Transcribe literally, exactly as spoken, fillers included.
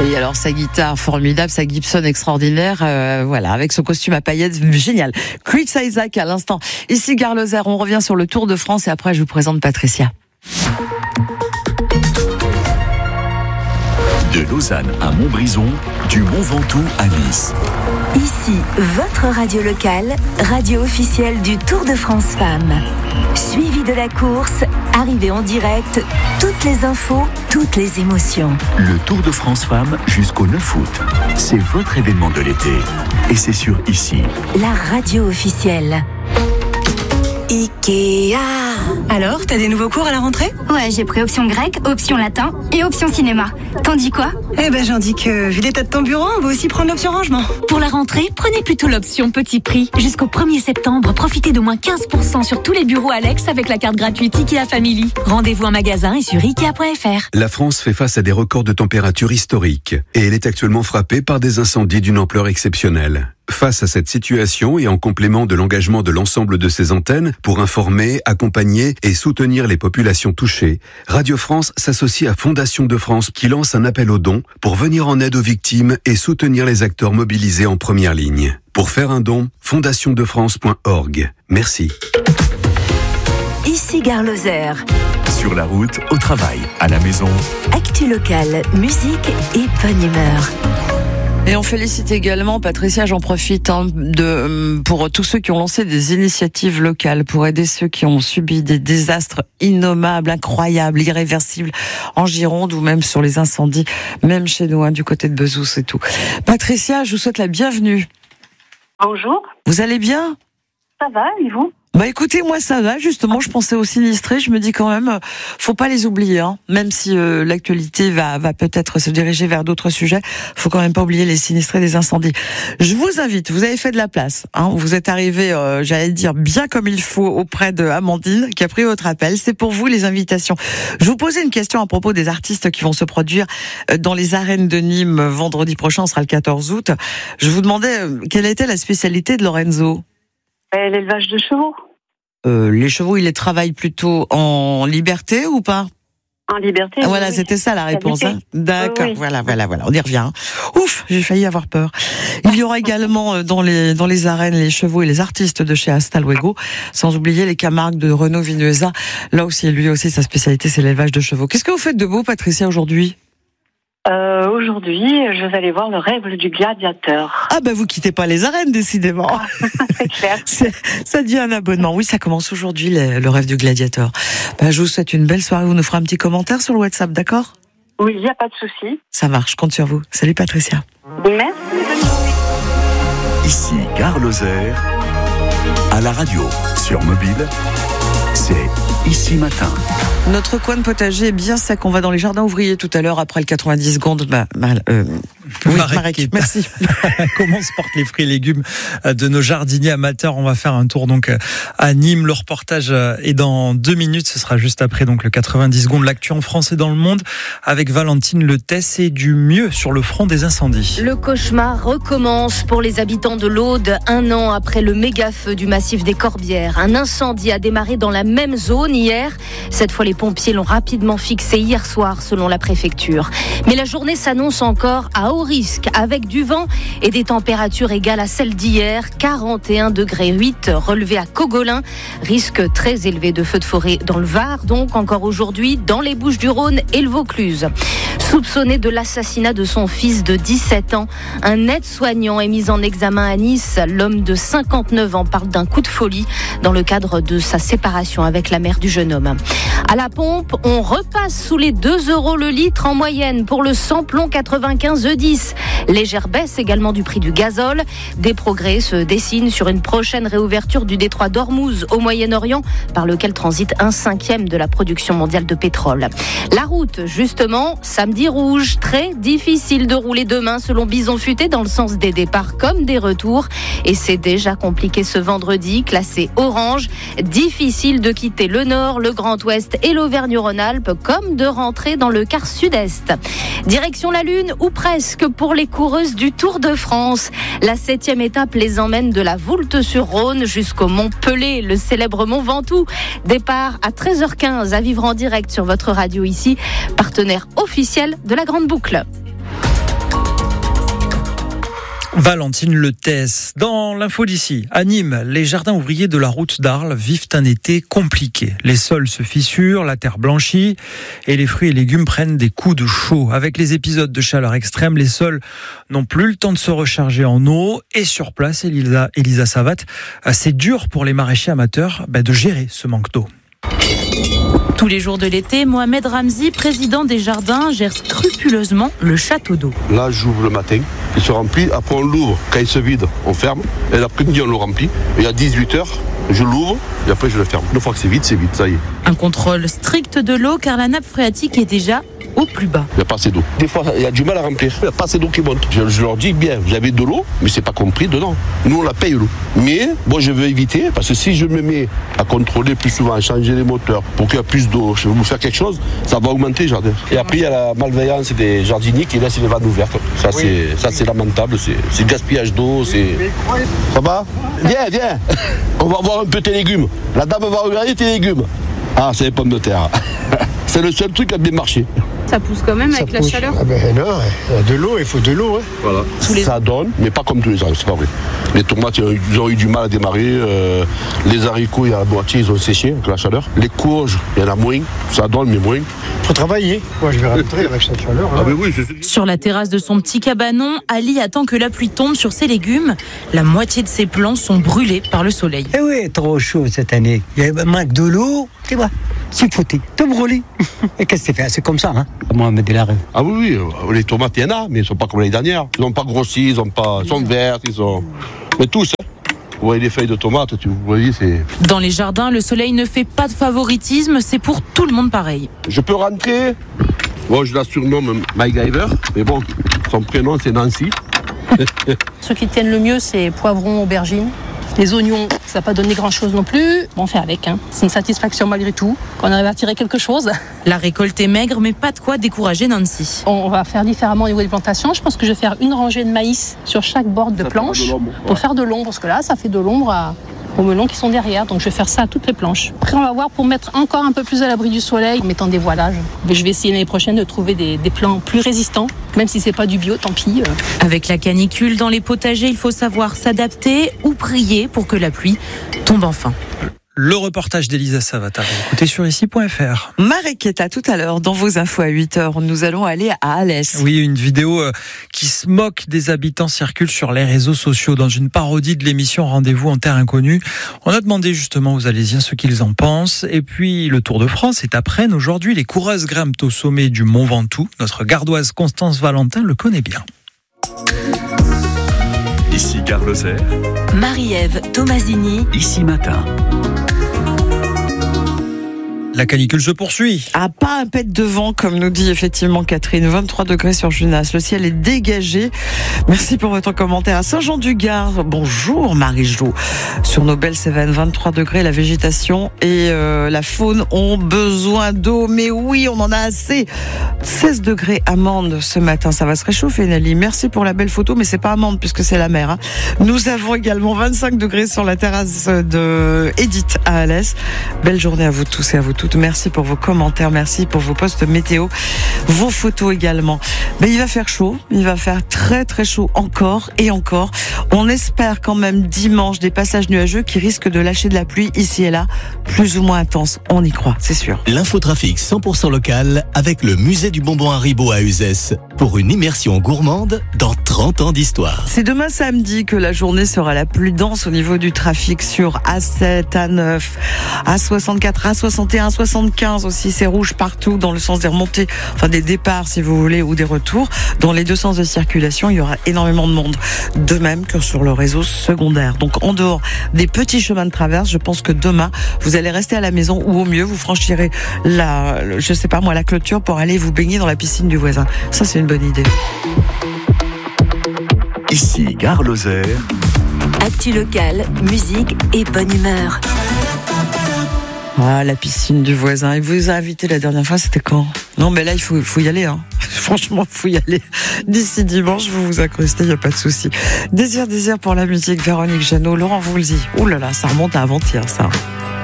Et alors sa guitare formidable, sa Gibson extraordinaire, euh, voilà, avec son costume à paillettes, génial. Chris Isaak à l'instant. Ici Gare Lozère, on revient sur le Tour de France et après je vous présente Patricia. De Lausanne à Montbrison, du Mont Ventoux à Nice. Ici, votre radio locale, radio officielle du Tour de France Femmes. Suivi de la course, arrivée en direct, toutes les infos, toutes les émotions. Le Tour de France Femmes jusqu'au neuf août. C'est votre événement de l'été. Et c'est sur Ici. La radio officielle. Ikea. Alors, t'as des nouveaux cours à la rentrée ? Ouais, j'ai pris option grec, option latin et option cinéma. T'en dis quoi ? Eh ben, j'en dis que, vu l'état de ton bureau, on va aussi prendre l'option rangement. Pour la rentrée, prenez plutôt l'option petit prix. Jusqu'au premier septembre, profitez d'au moins quinze pour cent sur tous les bureaux Alex avec la carte gratuite Ikea Family. Rendez-vous en magasin et sur ikea point f r. La France fait face à des records de température historiques et elle est actuellement frappée par des incendies d'une ampleur exceptionnelle. Face à cette situation et en complément de l'engagement de l'ensemble de ses antennes pour informer, accompagner et soutenir les populations touchées, Radio France s'associe à Fondation de France qui lance un appel aux dons pour venir en aide aux victimes et soutenir les acteurs mobilisés en première ligne. Pour faire un don, fondation de france point org. Merci. Ici Gare Lozère. Sur la route, au travail, à la maison. Actu locale, musique et bonne humeur. Et on félicite également, Patricia, j'en profite hein, de, pour tous ceux qui ont lancé des initiatives locales pour aider ceux qui ont subi des désastres innommables, incroyables, irréversibles en Gironde ou même sur les incendies, même chez nous, hein, du côté de Bezous et tout. Patricia, je vous souhaite la bienvenue. Bonjour. Vous allez bien ? Ça va, et vous ? Bah écoutez, moi ça va, justement, je pensais aux sinistrés, je me dis quand même, faut pas les oublier, hein. Même si euh, l'actualité va, va peut-être se diriger vers d'autres sujets, faut quand même pas oublier les sinistrés des incendies. Je vous invite, vous avez fait de la place, hein. Vous êtes arrivé, euh, j'allais dire, bien comme il faut auprès de Amandine, qui a pris votre appel, c'est pour vous les invitations. Je vous posais une question à propos des artistes qui vont se produire dans les arènes de Nîmes vendredi prochain, ce sera le quatorze août. Je vous demandais, quelle était la spécialité de Lorenzo ? L'élevage de chevaux. Euh, les chevaux, ils les travaillent plutôt en liberté ou pas ? En liberté. Ah, voilà, oui. c'était ça la réponse. Hein. D'accord, oui. voilà, voilà, voilà, on y revient. Ouf, j'ai failli avoir peur. Il y aura également dans les dans les arènes les chevaux et les artistes de chez Hasta-Luego, sans oublier les Camargues de Renaud Vinuesa. Là aussi, lui aussi, sa spécialité, c'est l'élevage de chevaux. Qu'est-ce que vous faites de beau, Patricia, aujourd'hui ? Euh, aujourd'hui, je vais aller voir le rêve du gladiateur. Ah ben vous quittez pas les arènes, décidément. C'est clair. C'est, ça devient un abonnement. Oui, ça commence aujourd'hui, le, le rêve du gladiateur. Ben, je vous souhaite une belle soirée. Vous nous ferez un petit commentaire sur le WhatsApp, d'accord ? Oui, il n'y a pas de souci. Ça marche, je compte sur vous. Salut Patricia. Merci. Ici Gare Lozère, à la radio, sur mobile, c'est Ici Matin. Notre coin de potager est bien sec. On va dans les jardins ouvriers tout à l'heure après le quatre-vingt-dix secondes. Ma, ma, euh, oui, Marek, Marek, merci. Comment se portent les fruits et légumes de nos jardiniers amateurs ? On va faire un tour donc à Nîmes. Le reportage est dans deux minutes. Ce sera juste après donc le quatre-vingt-dix secondes. L'actu en France et dans le monde avec Valentine Letès et du mieux sur le front des incendies. Le cauchemar recommence pour les habitants de l'Aude. Un an après le méga-feu du massif des Corbières. Un incendie a démarré dans la même zone hier. Cette fois, les pompiers l'ont rapidement fixé hier soir selon la préfecture. Mais la journée s'annonce encore à haut risque avec du vent et des températures égales à celles d'hier. quarante et un degrés huit relevés à Cogolin. Risque très élevé de feux de forêt dans le Var, donc encore aujourd'hui dans les Bouches-du-Rhône et le Vaucluse. Soupçonné de l'assassinat de son fils de dix-sept ans, un aide-soignant est mis en examen à Nice. L'homme de cinquante-neuf ans parle d'un coup de folie dans le cadre de sa séparation avec la mère du jeune homme. À la pompe, on repasse sous les deux euros le litre en moyenne pour le samplon quatre-vingt-quinze E dix. Légère baisse également du prix du gazole. Des progrès se dessinent sur une prochaine réouverture du détroit d'Ormuz au Moyen-Orient, par lequel transite un cinquième de la production mondiale de pétrole. La route, justement, samedi rouge, très difficile de rouler demain selon Bison Futé dans le sens des départs comme des retours. Et c'est déjà compliqué ce vendredi, classé orange. Difficile de quitter le nord, le Grand Ouest et l'Auvergne-Rhône-Alpes, comme de rentrer dans le quart sud-est. Direction la Lune, ou presque, pour les coureuses du Tour de France. La septième étape les emmène de la Voulte-sur-Rhône jusqu'au Mont Pelé, le célèbre Mont Ventoux. Départ à treize heures quinze à vivre en direct sur votre radio ici, partenaire officiel de la Grande Boucle. Valentine Le Thès. Dans l'info d'ici, à Nîmes, les jardins ouvriers de la route d'Arles vivent un été compliqué. Les sols se fissurent, la terre blanchit et les fruits et légumes prennent des coups de chaud. Avec les épisodes de chaleur extrême, les sols n'ont plus le temps de se recharger en eau. Et sur place, Elisa, Elisa Savat, c'est dur pour les maraîchers amateurs bah, de gérer ce manque d'eau. Tous les jours de l'été, Mohamed Ramzi, président des jardins, gère scrupuleusement le château d'eau. Là, j'ouvre le matin, il se remplit, après on l'ouvre. Quand il se vide, on ferme. Et l'après-midi, on le remplit. Et à dix-huit heures, je l'ouvre et après je le ferme. Une fois que c'est vide, c'est vide, ça y est. Un contrôle strict de l'eau car la nappe phréatique est déjà au plus bas. Il n'y a pas assez d'eau. Des fois, il y a du mal à remplir. Il n'y a pas assez d'eau qui monte. Je, je leur dis bien, vous avez de l'eau, mais c'est pas compris dedans. Nous, on la paye l'eau. Mais moi, je veux éviter, parce que si je me mets à contrôler plus souvent, à changer les moteurs pour qu'il y ait plus d'eau, je vais vous faire quelque chose, ça va augmenter le jardin. Et après, il y a la malveillance des jardiniers qui laissent les vannes ouvertes. Ça, oui. c'est, ça, c'est lamentable. C'est, c'est gaspillage d'eau. C'est... Ça va ? Viens, viens. On va voir un peu tes légumes. La dame va regarder tes légumes. Ah, c'est les pommes de terre. C'est le seul truc qui a bien marché. Ça pousse quand même ça avec pousse. La chaleur. Ah ben non, de l'eau, il faut de l'eau. Hein. Voilà. Les... Ça donne, mais pas comme tous les ans, c'est pas vrai. Les tomates, ils ont eu du mal à démarrer. Euh, les haricots, il y a la moitié, ils ont séché avec la chaleur. Les courges, il y en a moins. Ça donne, mais moins. Il faut travailler. Moi, je vais rentrer avec cette chaleur. Ah ben oui, c'est... Sur la terrasse de son petit cabanon, Ali attend que la pluie tombe sur ses légumes. La moitié de ses plants sont brûlés par le soleil. Eh oui, trop chaud cette année. Il y a un manque de l'eau. Tu vois, c'est foutu. Te brûler. Et qu'est-ce que c'est fait ? C'est comme ça, hein. Moi, me délarrer. Ah oui, oui, les tomates, il y en a, mais ils ne sont pas comme l'année dernière. Ils n'ont pas grossi, ils, ont pas... ils sont vertes, ils sont... Mais tous, hein. Vous voyez les feuilles de tomates, tu, vous voyez, c'est... Dans les jardins, le soleil ne fait pas de favoritisme, c'est pour tout le monde pareil. Je peux rentrer. Bon, je la surnomme MacGyver, mais bon, son prénom, c'est Nancy. Ceux qui tiennent le mieux, c'est poivrons, aubergines. Les oignons, ça n'a pas donné grand-chose non plus. Bon, on fait avec, hein. C'est une satisfaction malgré tout, qu'on arrive à tirer quelque chose. La récolte est maigre, mais pas de quoi décourager Nancy. On va faire différemment au niveau des plantations. Je pense que je vais faire une rangée de maïs sur chaque bord de planche de pour faire de l'ombre, parce que là, ça fait de l'ombre à... aux melons qui sont derrière, donc je vais faire ça à toutes les planches. Après, on va voir pour mettre encore un peu plus à l'abri du soleil, en mettant des voilages. Mais je vais essayer l'année prochaine de trouver des, des plants plus résistants, même si c'est pas du bio, tant pis. Avec la canicule dans les potagers, il faut savoir s'adapter ou prier pour que la pluie tombe enfin. Le reportage d'Elisa Savata, écoutez sur ici point f r. Mariquetta, tout à l'heure, dans vos infos à huit heures, nous allons aller à Alès. Oui, une vidéo qui se moque des habitants circule sur les réseaux sociaux dans une parodie de l'émission Rendez-vous en Terre Inconnue. On a demandé justement aux Alésiens ce qu'ils en pensent. Et puis, le Tour de France est à Presnes. Aujourd'hui, les coureuses grimpent au sommet du Mont Ventoux. Notre gardoise Constance Valentin le connaît bien. Ici Gare Lozère. Marie-Ève Tomasini. Ici Matin. La canicule se poursuit. Ah, pas un pet de vent, comme nous dit effectivement Catherine. vingt-trois degrés sur Junas. Le ciel est dégagé. Merci pour votre commentaire. À Saint-Jean-du-Gard, bonjour Marie-Jo. Sur nos belles Cévennes, vingt-trois degrés. La végétation et euh, la faune ont besoin d'eau. Mais oui, on en a assez. seize degrés Amande ce matin. Ça va se réchauffer, Nelly. Merci pour la belle photo, mais c'est pas Amande puisque c'est la mer. Hein. Nous avons également vingt-cinq degrés sur la terrasse de Edith à Alès. Belle journée à vous tous et à vous toutes. Merci pour vos commentaires, merci pour vos posts météo, vos photos également. Mais il va faire chaud, il va faire très très chaud encore et encore. On espère quand même dimanche des passages nuageux qui risquent de lâcher de la pluie ici et là, plus ou moins intense. On y croit, c'est sûr. L'infotrafic cent pour cent local avec le musée du bonbon Haribo à Uzès pour une immersion gourmande dans trente ans d'histoire. C'est demain samedi que la journée sera la plus dense au niveau du trafic sur A sept, A neuf, A soixante-quatre, A soixante et un, soixante-quinze aussi, c'est rouge partout dans le sens des remontées, enfin des départs si vous voulez ou des retours. Dans les deux sens de circulation, il y aura énormément de monde. De même que sur le réseau secondaire. Donc en dehors des petits chemins de traverse, je pense que demain, vous allez rester à la maison ou au mieux, vous franchirez la, je sais pas moi, la clôture pour aller vous baigner dans la piscine du voisin. Ça, c'est une bonne idée. Ici, Gare Lozère. Actu locale, musique et bonne humeur. Ah, la piscine du voisin. Il vous a invité la dernière fois, c'était quand ? Non, mais là, il faut, faut y aller. Hein. Franchement, il faut y aller. D'ici dimanche, vous vous accrostez, il n'y a pas de souci. Désir, désir pour la musique, Véronique Jeannot, Laurent Voulzy. Ouh là là, ça remonte à avant-hier, ça.